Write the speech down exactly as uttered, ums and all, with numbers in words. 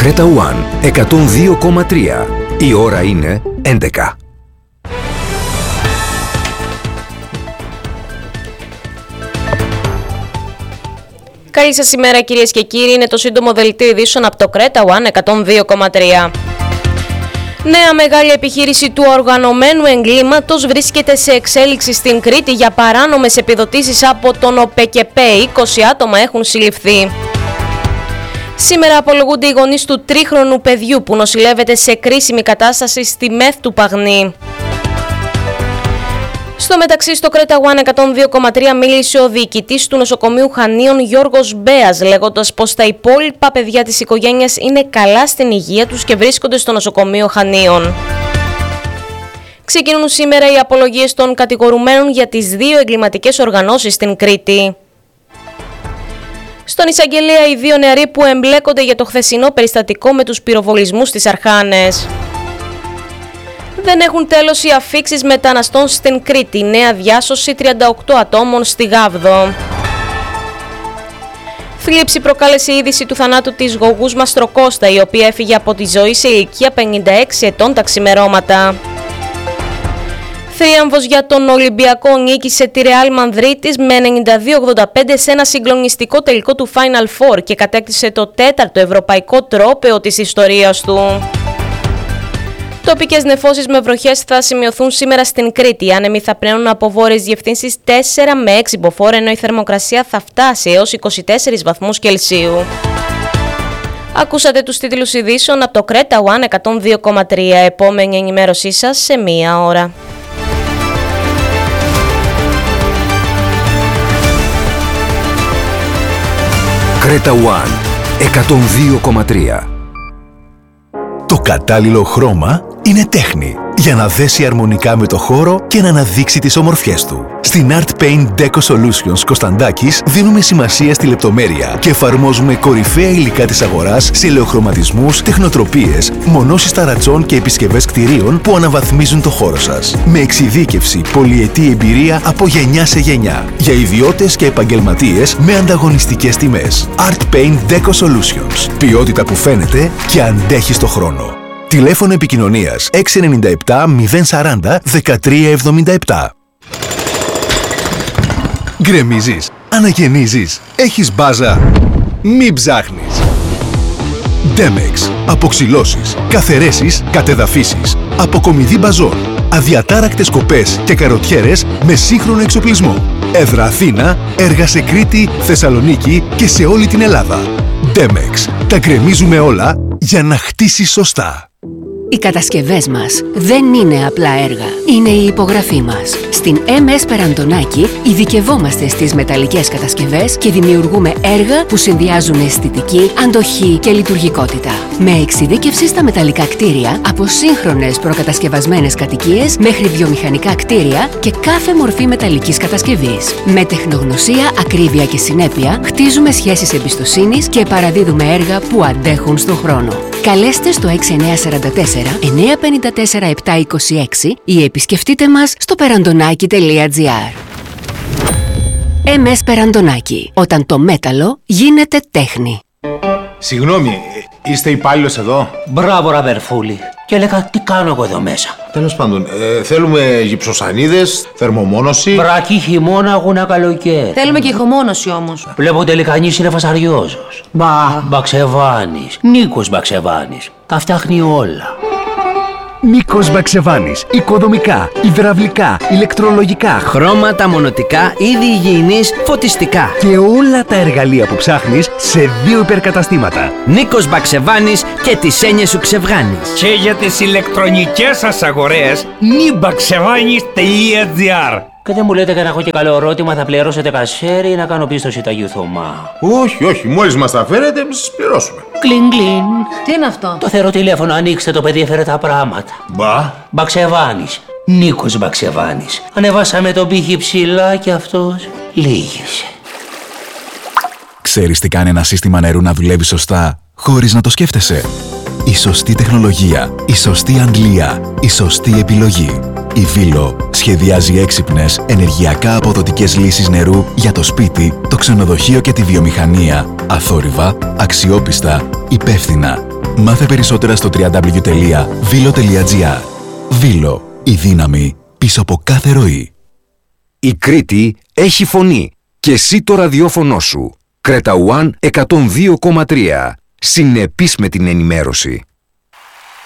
Creta One εκατόν δύο κόμμα τρία. Η ώρα είναι έντεκα. Καλή σας ημέρα κυρίες και κύριοι, είναι το σύντομο δελτίο ειδήσεων από το Creta One εκατόν δύο κόμμα τρία. Νέα μεγάλη επιχείρηση του οργανωμένου εγκλήματος βρίσκεται σε εξέλιξη στην Κρήτη για παράνομες επιδοτήσεις από τον ΟΠΕΚΕΠΕ. είκοσι άτομα έχουν συλληφθεί. Σήμερα απολογούνται οι γονείς του τρίχρονου παιδιού που νοσηλεύεται σε κρίσιμη κατάσταση στη ΜΕΘ του Παγνή. Στο μεταξύ, στο Creta One εκατόν δύο κόμμα τρία μίλησε ο διοικητής του νοσοκομείου Χανίων Γιώργος Μπέας, λέγοντας πως τα υπόλοιπα παιδιά της οικογένειας είναι καλά στην υγεία τους και βρίσκονται στο νοσοκομείο Χανίων. Ξεκινούν σήμερα οι απολογίες των κατηγορουμένων για τις δύο εγκληματικές οργανώσεις στην Κρήτη. Στον εισαγγελέα, οι δύο νεαροί που εμπλέκονται για το χθεσινό περιστατικό με τους πυροβολισμούς στις Αρχάνες. Δεν έχουν τέλος οι αφίξεις μεταναστών στην Κρήτη. Νέα διάσωση τριάντα οκτώ ατόμων στη Γάβδο. Θλίψη προκάλεσε η είδηση του θανάτου της γογούς Μαστροκώστα, η οποία έφυγε από τη ζωή σε ηλικία πενήντα έξι ετών τα ξημερώματα. Θρίαμβος για τον Ολυμπιακό, νίκησε τη Ρεάλ Μανδρίτης με ενενήντα δύο ογδόντα πέντε σε ένα συγκλονιστικό τελικό του Final Four και κατέκτησε το τέταρτο ευρωπαϊκό τρόπαιο της ιστορίας του. Τοπικές νεφώσεις με βροχές θα σημειωθούν σήμερα στην Κρήτη. Οι άνεμοι θα πνέουν από βόρειες διευθύνσεις τέσσερα με έξι μποφόρ, ενώ η θερμοκρασία θα φτάσει έως είκοσι τέσσερις βαθμούς Κελσίου. Ακούσατε τους τίτλους ειδήσεων από το Creta One εκατόν δύο κόμμα τρία. Επόμενη ενημέρωσή σας σε μία ώρα. Creta One εκατόν δύο κόμμα τρία. Το κατάλληλο χρώμα είναι τέχνη για να δέσει αρμονικά με το χώρο και να αναδείξει τις ομορφιές του. Στην Art Paint Deco Solutions Κωνσταντάκης δίνουμε σημασία στη λεπτομέρεια και εφαρμόζουμε κορυφαία υλικά της αγοράς σε ελαιοχρωματισμούς, τεχνοτροπίες, μονώσεις ταρατσών και επισκευές κτηρίων που αναβαθμίζουν το χώρο σας. Με εξειδίκευση, πολυετή εμπειρία από γενιά σε γενιά. Για ιδιώτες και επαγγελματίες με ανταγωνιστικές τιμές. Art Paint Deco Solutions. Ποιότητα που φαίνεται και αντέχει στο χρόνο. Τηλέφωνο επικοινωνίας έξι εννιά επτά μηδέν σαράντα δεκατρία εβδομήντα επτά. Γκρεμίζεις, αναγεννίζεις, έχεις μπάζα, μην ψάχνεις. Ντέμεξ, αποξυλώσεις, καθαιρέσεις, κατεδαφίσεις, αποκομιδή μπαζών, αδιατάρακτες κοπές και καροτιέρες με σύγχρονο εξοπλισμό. Έδρα Αθήνα, έργα σε Κρήτη, Θεσσαλονίκη και σε όλη την Ελλάδα. Ντέμεξ, τα γκρεμίζουμε όλα για να χτίσεις σωστά. Οι κατασκευές μας δεν είναι απλά έργα, είναι η υπογραφή μας. Στην εμ ες Περαντονάκη ειδικευόμαστε στις μεταλλικές κατασκευές και δημιουργούμε έργα που συνδυάζουν αισθητική, αντοχή και λειτουργικότητα. Με εξειδίκευση στα μεταλλικά κτίρια, από σύγχρονες προκατασκευασμένες κατοικίες μέχρι βιομηχανικά κτίρια και κάθε μορφή μεταλλικής κατασκευής. Με τεχνογνωσία, ακρίβεια και συνέπεια, χτίζουμε σχέσεις εμπιστοσύνης και παραδίδουμε έργα που αντέχουν στον χρόνο. Καλέστε στο έξι εννιά τέσσερα τέσσερα εννιά πέντε τέσσερα επτά είκοσι έξι ή επισκεφτείτε μας στο περαντονάκι τελεία τζι άρ. εμ ες Περαντονάκι. Όταν το μέταλλο γίνεται τέχνη. Συγγνώμη, είστε υπάλληλος εδώ? Μπράβο, ραβερφούλη. Και έλεγα τι κάνω εγώ εδώ μέσα. Τέλος πάντων, ε, θέλουμε γυψοσανίδες, θερμομόνωση. Βρακή χειμώνα, αγούνα καλοκαίρι. Θέλουμε και ηχομόνωση όμως. Βλέπω τελικά κανείς είναι φασαριόζος. Μπα, Μπαξεβάνης. Νίκος Μπαξεβάνης. Τα φτιάχνει όλα. Νίκος Μπαξεβάνης. Οικοδομικά, υδραυλικά, ηλεκτρολογικά, χρώματα, μονοτικά, είδη υγιεινής, φωτιστικά. Και όλα τα εργαλεία που ψάχνεις σε δύο υπερκαταστήματα. Νίκος Μπαξεβάνης και τις έννοιες σου ξεβγάνεις. Και για τις ηλεκτρονικές σας αγορές, νιμπαξεβάνης τελεία τζι άρ. Και δεν μου λέτε και να έχω και καλό ερώτημα, θα πληρώσετε κασέρι ή να κάνω πίστοση τα Θωμά? Όχι, όχι, μόλις μας τα φέρετε, εμείς σας πληρώσουμε. Κλιν, κλιν. Τι είναι αυτό? Το θεωρώ τηλέφωνο, ανοίξτε το παιδί, έφερε τα πράγματα. Μπα. Μπαξεβάνης. Νίκος Μπαξεβάνης. Ανεβάσαμε τον πύχη ψηλά και αυτός λύγησε. Ξέρεις τι κάνει ένα σύστημα νερού να δουλεύει σωστά, χωρίς να το σκέφτεσαι? Η σωστή τεχνολογία, η σωστή αντλία, η σωστή επιλογή. Η Βίλο σχεδιάζει έξυπνες, ενεργειακά αποδοτικές λύσεις νερού για το σπίτι, το ξενοδοχείο και τη βιομηχανία. Αθόρυβα, αξιόπιστα, υπεύθυνα. Μάθε περισσότερα στο double-u double-u double-u τελεία βίλο τελεία τζι άρ. Βίλο, η δύναμη πίσω από κάθε ροή. Η Κρήτη έχει φωνή και εσύ το ραδιόφωνο σου. Κρέτα One εκατόν δύο κόμμα τρία. Συνεπής με την ενημέρωση.